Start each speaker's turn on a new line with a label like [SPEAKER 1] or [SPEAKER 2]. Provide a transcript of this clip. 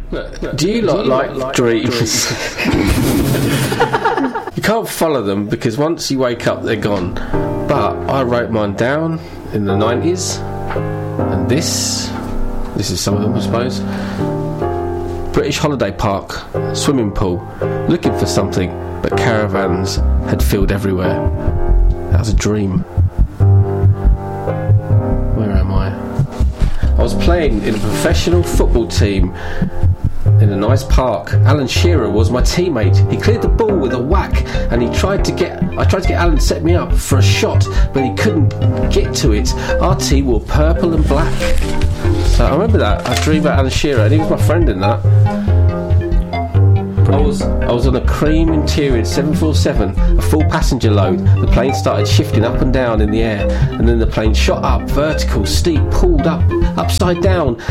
[SPEAKER 1] Do you like dreams? You can't follow them because once you wake up, they're gone. But I wrote mine down in the 90s, and this is some of them, I suppose. British holiday park, swimming pool, looking for something, but caravans had filled everywhere. That was a dream. Where am I? I was playing in a professional football team in a nice park. Alan Shearer was my teammate. He cleared the ball with a whack, and I tried to get Alan to set me up for a shot, but he couldn't get to it. Our team wore purple and black. So I remember that. I dreamed about Alan Shearer, and he was my friend in that. I was on a cream interior 747, a full passenger load. The plane started shifting up and down in the air, and then the plane shot up, vertical, steep, pulled up, upside down,